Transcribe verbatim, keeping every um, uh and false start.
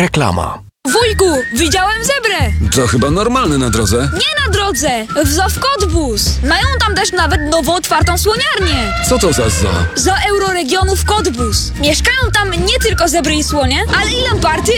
Reklama. Wujku, widziałem zebrę! To chyba normalne na drodze. Nie na drodze! W Zoo w Cottbus! Mają tam też nawet nową otwartą słoniarnię! Co to za zoo? Zoo Euroregionu w Cottbus. Mieszkają tam nie tylko zebry i słonie, ale i lemparty,